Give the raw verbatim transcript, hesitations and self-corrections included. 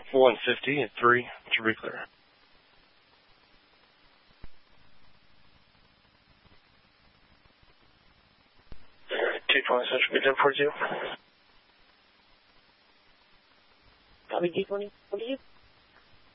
one fifty at three to re-clear. two twenty Central, be ten forty-two. Copy, G twenty, what do you?